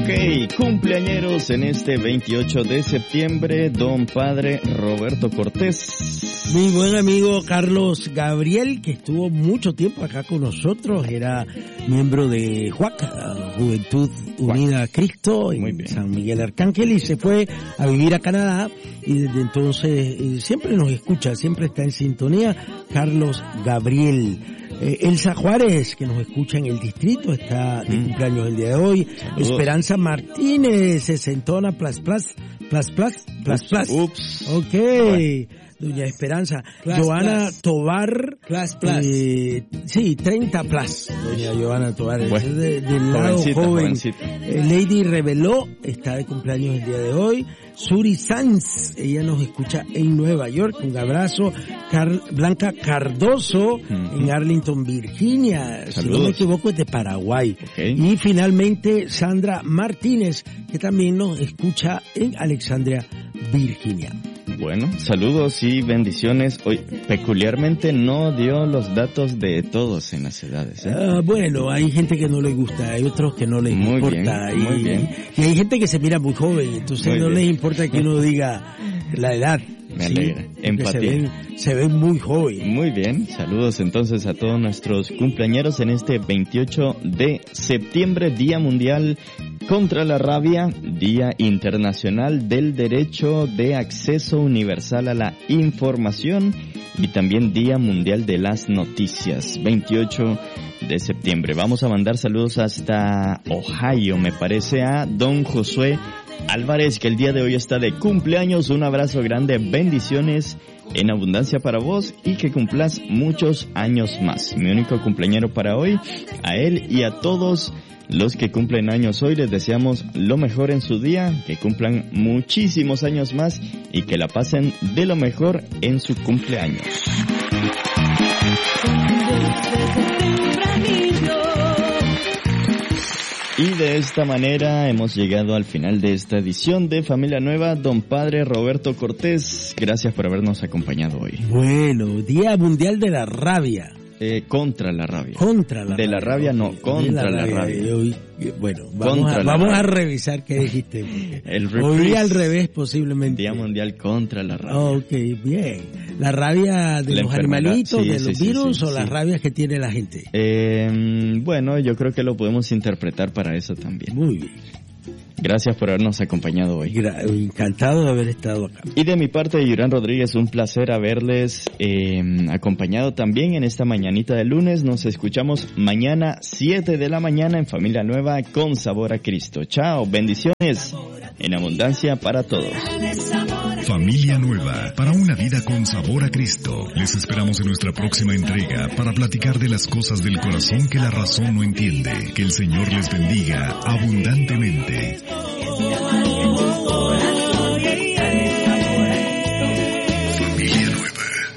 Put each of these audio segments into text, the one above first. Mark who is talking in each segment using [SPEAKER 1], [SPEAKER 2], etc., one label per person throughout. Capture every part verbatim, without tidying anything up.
[SPEAKER 1] Ok, cumpleañeros en este veintiocho de septiembre, don Padre Roberto Cortés.
[SPEAKER 2] Mi buen amigo Carlos Gabriel, que estuvo mucho tiempo acá con nosotros, era miembro de Juaca, Juventud Unida a Cristo, en San Miguel Arcángel, y se fue a vivir a Canadá, y desde entonces eh, siempre nos escucha, siempre está en sintonía. Carlos Gabriel. Eh, Elsa Juárez, que nos escucha en el distrito, está de mm. cumpleaños el día de hoy. Saludos. Esperanza Martínez, sesentona, plus, plus, plus, plus, plus, plus.
[SPEAKER 1] Ups.
[SPEAKER 2] Ok. Bueno. Doña Esperanza. Plus, Joana plus. Tobar.
[SPEAKER 3] Plus, plus.
[SPEAKER 2] Eh, sí, treinta plus. Doña Joana Tobar.
[SPEAKER 1] Bueno,
[SPEAKER 2] de, del lado
[SPEAKER 1] jovencita,
[SPEAKER 2] joven.
[SPEAKER 1] Jovencita.
[SPEAKER 2] Eh, Lady Reveló está de cumpleaños el día de hoy. Suri Sanz, ella nos escucha en Nueva York. Un abrazo. Car- Blanca Cardoso, uh-huh. en Arlington, Virginia.
[SPEAKER 1] Saludos.
[SPEAKER 2] Si no me equivoco, es de Paraguay.
[SPEAKER 1] Okay.
[SPEAKER 2] Y finalmente Sandra Martínez, que también nos escucha en Alexandria, Virginia.
[SPEAKER 1] Bueno, saludos y bendiciones. Hoy peculiarmente no dio los datos de todos en las edades, ¿eh?
[SPEAKER 2] Uh, bueno, hay gente que no le gusta, hay otros que no les
[SPEAKER 1] muy
[SPEAKER 2] importa.
[SPEAKER 1] Bien, muy
[SPEAKER 2] y,
[SPEAKER 1] bien.
[SPEAKER 2] y hay gente que se mira muy joven, entonces muy no bien. les importa que uno diga la edad.
[SPEAKER 1] Me alegra.
[SPEAKER 2] Sí,
[SPEAKER 1] empatía.
[SPEAKER 2] Se ven, se ven muy jóvenes.
[SPEAKER 1] Muy bien, saludos entonces a todos nuestros cumpleañeros en este veintiocho de septiembre, Día Mundial contra la Rabia, Día Internacional del Derecho de Acceso Universal a la Información y también Día Mundial de las Noticias, veintiocho de septiembre. Vamos a mandar saludos hasta Ohio, me parece, a don Josué Álvarez, que el día de hoy está de cumpleaños. Un abrazo grande, bendiciones en abundancia para vos y que cumplas muchos años más. Mi único cumpleañero para hoy, a él y a todos los que cumplen años hoy, les deseamos lo mejor en su día, que cumplan muchísimos años más y que la pasen de lo mejor en su cumpleaños. Y de esta manera hemos llegado al final de esta edición de Familia Nueva. Don Padre Roberto Cortés, gracias por habernos acompañado hoy.
[SPEAKER 2] Bueno, Día Mundial de la Rabia.
[SPEAKER 1] Eh, contra la rabia.
[SPEAKER 2] Contra la
[SPEAKER 1] de
[SPEAKER 2] rabia.
[SPEAKER 1] la rabia no, contra la, la rabia.
[SPEAKER 2] Hoy, bueno, vamos, a, vamos a revisar qué dijiste.
[SPEAKER 1] El
[SPEAKER 2] hoy al revés posiblemente.
[SPEAKER 1] Día Mundial contra la rabia.
[SPEAKER 2] Ok, bien. ¿La rabia de
[SPEAKER 1] la
[SPEAKER 2] los animalitos,
[SPEAKER 1] sí,
[SPEAKER 2] de
[SPEAKER 1] sí,
[SPEAKER 2] los
[SPEAKER 1] sí,
[SPEAKER 2] virus
[SPEAKER 1] sí,
[SPEAKER 2] o
[SPEAKER 1] sí.
[SPEAKER 2] las rabias que tiene la gente?
[SPEAKER 1] Eh, bueno, yo creo que lo podemos interpretar para eso también.
[SPEAKER 2] Muy bien.
[SPEAKER 1] Gracias por habernos acompañado hoy.
[SPEAKER 2] Gra- encantado de haber estado acá.
[SPEAKER 1] Y de mi parte, Yurán Rodríguez, un placer haberles eh, acompañado también en esta mañanita de lunes. Nos escuchamos mañana, siete de la mañana, en Familia Nueva con Sabor a Cristo. Chao, bendiciones en abundancia para todos.
[SPEAKER 4] Familia Nueva, para una vida con sabor a Cristo. Les esperamos en nuestra próxima entrega para platicar de las cosas del corazón que la razón no entiende. Que el Señor les bendiga abundantemente. Familia Nueva.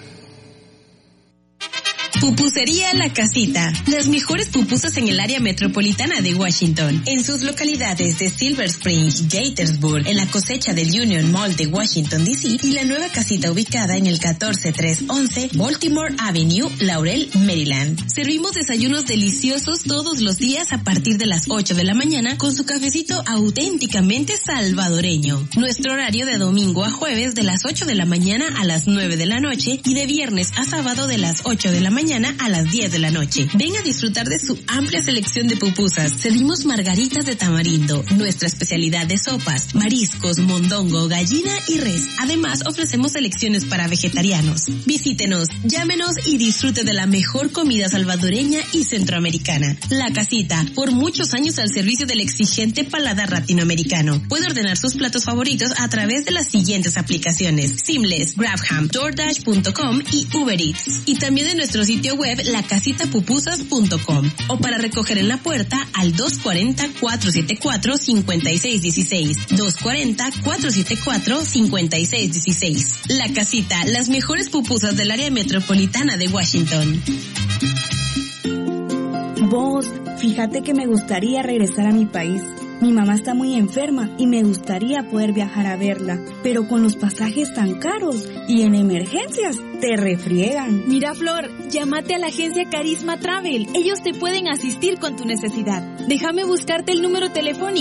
[SPEAKER 5] Pupusería La Casita. Las mejores pupusas en el área metropolitana de Washington. En sus localidades de Silver Spring, Gaithersburg, en la cosecha del Union Mall de Washington, D C y la nueva casita ubicada en el catorce trescientos once Baltimore Avenue, Laurel, Maryland. Servimos desayunos deliciosos todos los días a partir de las ocho de la mañana con su cafecito auténticamente salvadoreño. Nuestro horario de domingo a jueves de las ocho de la mañana a las nueve de la noche y de viernes a sábado de las ocho de la mañana a las diez de la noche. Ven a disfrutar de su amplia selección de pupusas. Servimos margaritas de tamarindo, nuestra especialidad de sopas, mariscos, mondongo, gallina y res. Además, ofrecemos selecciones para vegetarianos. Visítenos, llámenos y disfrute de la mejor comida salvadoreña y centroamericana. La Casita, por muchos años al servicio del exigente paladar latinoamericano. Puede ordenar sus platos favoritos a través de las siguientes aplicaciones: Seamless, Grabham, DoorDash punto com y Uber Eats. Y también de nuestro sitio web la casita pupusas punto com o para recoger en la puerta al dos cuatro cero, cuatro siete cuatro, cinco seis uno seis, dos cuatro cero, cuatro siete cuatro, cinco seis uno seis. La Casita, las mejores pupusas del área metropolitana de Washington.
[SPEAKER 6] Vos, fíjate que me gustaría regresar a mi país. Mi mamá está muy enferma y me gustaría poder viajar a verla, pero con los pasajes tan caros y en emergencias te refriegan.
[SPEAKER 7] Mira, Flor, llámate a la agencia Carisma Travel. Ellos te pueden asistir con tu necesidad. Déjame buscarte el número telefónico.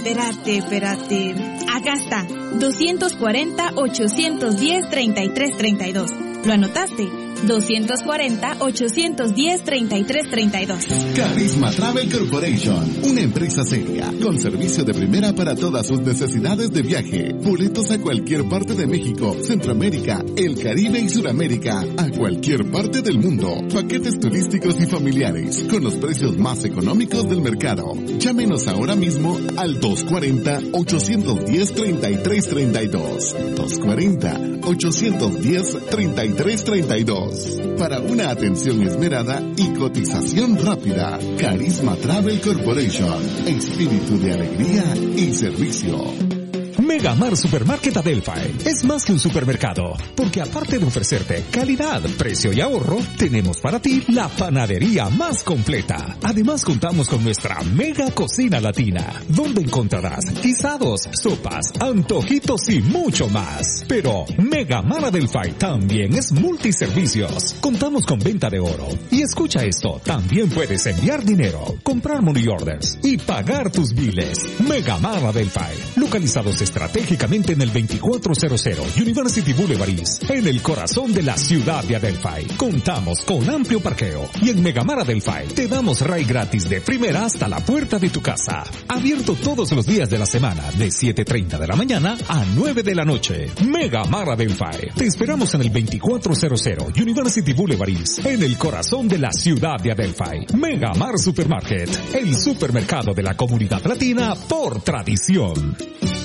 [SPEAKER 7] espérate, espérate. Acá está. doscientos cuarenta, ochocientos diez, treinta y tres treinta y dos. ¿Lo anotaste? doscientos cuarenta, ochocientos diez, treinta y tres treinta y dos.
[SPEAKER 3] Carisma Travel Corporation, una empresa seria, con servicio de primera para todas sus necesidades de viaje. Boletos a cualquier parte de México, Centroamérica, el Caribe y Suramérica, a cualquier parte del mundo. Paquetes turísticos y familiares, con los precios más económicos del mercado. Llámenos ahora mismo al dos cuarenta, ochocientos diez, treinta y tres treinta y dos. dos cuarenta, ochocientos diez, treinta y tres treinta y dos. Para una atención esmerada y cotización rápida. Carisma Travel Corporation. Espíritu de alegría y servicio.
[SPEAKER 8] Megamar Supermarket Adelphi es más que un supermercado, porque aparte de ofrecerte calidad, precio y ahorro, tenemos para ti la panadería más completa. Además contamos con nuestra mega cocina latina, donde encontrarás guisados, sopas, antojitos y mucho más. Pero Megamar Adelphi también es multiservicios. Contamos con venta de oro. Y escucha esto, también puedes enviar dinero, comprar money orders y pagar tus biles. Megamar Adelphi, localizados estratégicamente en el veinticuatro cero cero University Boulevard East, en el corazón de la ciudad de Adelphi. Contamos con amplio parqueo y en Megamar Adelphi te damos ride gratis de primera hasta la puerta de tu casa. Abierto todos los días de la semana de siete treinta de la mañana a nueve de la noche. Megamar Adelphi. Te esperamos en el veinticuatro cero cero University Boulevard East, en el corazón de la ciudad de Adelphi. Megamar Supermarket, el supermercado de la comunidad latina por tradición.